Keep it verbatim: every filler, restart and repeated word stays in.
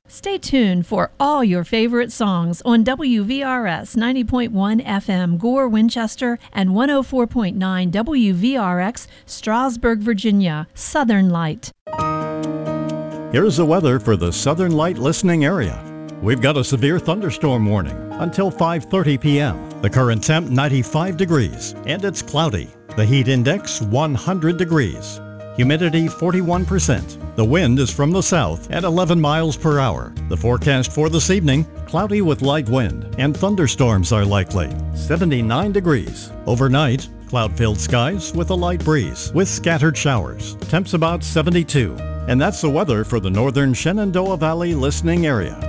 Stay tuned for all your favorite songs on W V R S ninety point one F M Gore, Winchester, and one oh four point nine W V R X Strasburg, Virginia. Southern Light. Here's the weather for the Southern Light listening area. We've got a severe thunderstorm warning until five thirty p.m. The current temp ninety-five degrees, and it's cloudy. The heat index one hundred degrees. Humidity forty-one percent. The wind is from the south at eleven miles per hour. The forecast for this evening, cloudy with light wind and thunderstorms are likely. seventy-nine degrees. Overnight, cloud-filled skies with a light breeze with scattered showers. Temps about seventy-two. And that's the weather for the northern Shenandoah Valley listening area.